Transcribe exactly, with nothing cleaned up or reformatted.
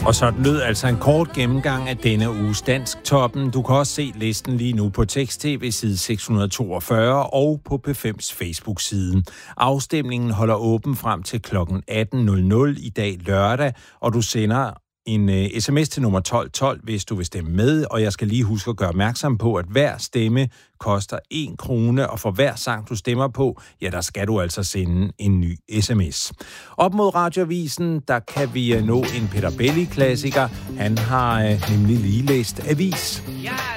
Og så lød altså en kort gennemgang af denne uges Dansktoppen. Du kan også se listen lige nu på Tekst-TV side seks hundrede toogfyrre og på P fem's Facebook-side. Afstemningen holder åben frem til klokken atten nul nul i dag lørdag, og du sender en uh, sms til nummer tolv tolv, hvis du vil stemme med, og jeg skal lige huske at gøre opmærksom på, at hver stemme koster en krone, og for hver sang, du stemmer på, ja, der skal du altså sende en ny sms. Op mod Radioavisen, der kan vi uh, nå en Peter Belli-klassiker. Han har uh, nemlig lige læst avis. Jeg